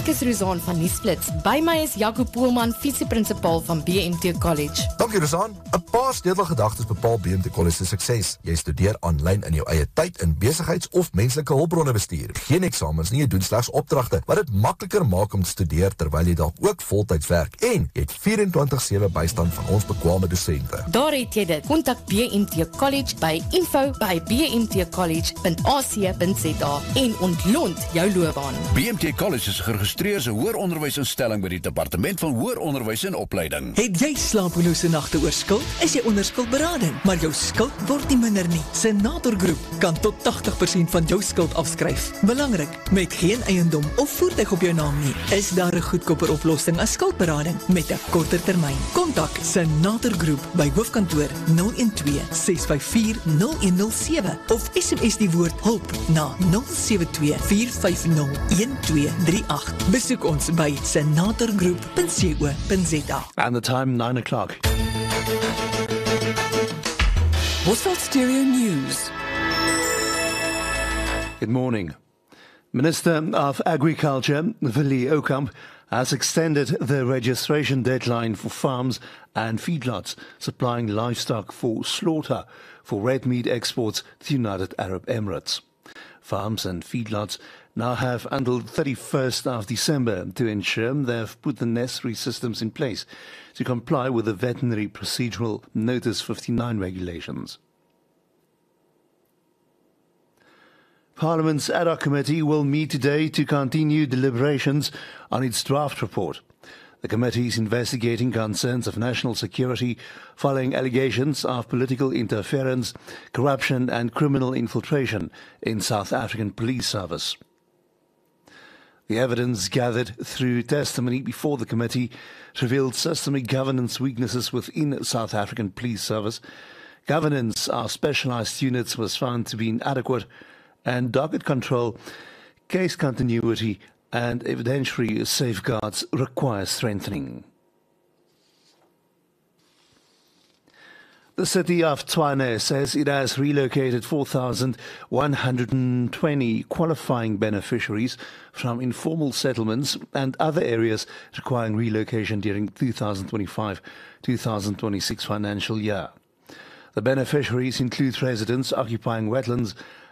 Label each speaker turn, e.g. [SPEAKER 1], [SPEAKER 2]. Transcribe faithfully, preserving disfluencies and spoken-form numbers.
[SPEAKER 1] Ek is Rosaan van Nuusflits. By my is Jaco Poelman, visieprinsipal van B M T College.
[SPEAKER 2] Dankie Rosaan. 'n Paar sleutelgedagtes bepaal B M T College se sukses. Jy studeer aanlyn in jou eie tyd in besigheids- of menslike hulpbronne bestuur. Geen eksamens nie, jy doen slegs opdragte, wat dit makliker maak om te studeer terwyl jy dalk ook voltyds werk. En jy het vierentwintig sewe bystand van ons bekwame dosente.
[SPEAKER 1] Daar het jy dit. Kontak B M T College by info by b m t college punt a c punt z a en ontlont jou loopbaan.
[SPEAKER 3] B M T College is geregistreerde hoëronderwysinstelling by die Departement van Hoëronderwys en Opleiding.
[SPEAKER 4] Het jy slapelose nagte oor skuld? Is jy onder skuldberading, maar jou skuld word nie minder nie. Senator Groep kan tot tachtig persent van jou skuld afskryf. Belangrik, met geen eiendom of voertuig op jou naam nie, is daar 'n goedkoper oplossing as skuldberading met 'n korter termyn. Kontak Senator Groep by hoofkantoor nul een twee ses vyf vier nul een nul sewe of S M S die woord hulp na nul sewe twee vier vyf nul een twee drie agt. Besoek ons by senator groep punt co punt z a.
[SPEAKER 5] And the time nine o'clock.
[SPEAKER 6] Bosveld Stereo News.
[SPEAKER 5] Good morning. Minister of Agriculture, Willie Okamp, has extended the registration deadline for farms and feedlots supplying livestock for slaughter for red meat exports to the United Arab Emirates. Farms and feedlots now have until thirty-first of December to ensure they've put the necessary systems in place to comply with the Veterinary Procedural Notice fifty-nine regulations. Parliament's ad hoc committee will meet today to continue deliberations on its draft report. The committee is investigating concerns of national security following allegations of political interference, corruption and criminal infiltration in South African police service. The evidence gathered through testimony before the committee revealed systemic governance weaknesses within South African police service. Governance of specialized units was found to be inadequate, and docket control, case continuity and evidentiary safeguards require strengthening. The city of Tshwane says it has relocated four thousand one hundred twenty qualifying beneficiaries from informal settlements and other areas requiring relocation during two thousand twenty-five to two thousand twenty-six financial year. The beneficiaries include residents occupying wetlands